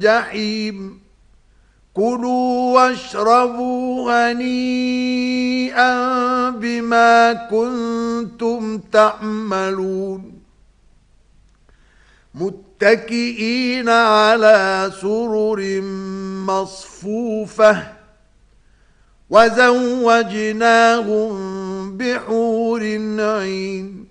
جحيم كلوا واشربوا هنيئا بما كنتم تعملون متكئين على سرر مصفوفة وزوجناهم بحور عين